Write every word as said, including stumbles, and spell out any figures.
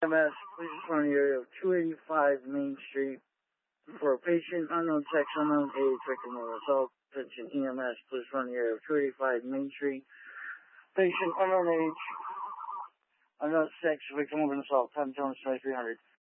M S, please respond to the area of two eighty-five Main Street for a patient, unknown sex, unknown age, victim of assault. Attention E M S, please respond to the area of two eighty-five Main Street. Patient, unknown age, unknown sex, victim of an assault. Time zone is twenty-three hundred.